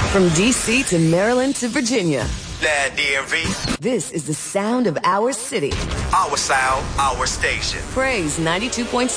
From D.C. to Maryland to Virginia. That DMV. This is the sound of our city. Our sound, our station. Praise 92.7.